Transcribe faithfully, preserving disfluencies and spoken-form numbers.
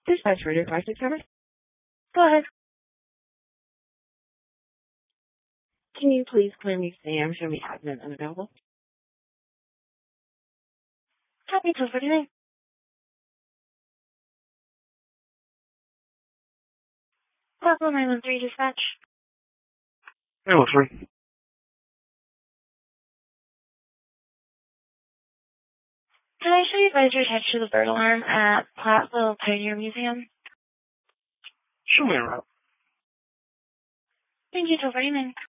Dispatch Radio five six seven. Go ahead. Can you please clear me Sam? Show me admin unavailable. Happy to for today. Bravo nine one three dispatch. nine one three. Can I show you guys your attached to the bird alarm at Plattsville Pioneer Museum? Show me around. Thank you, till thirty minutes.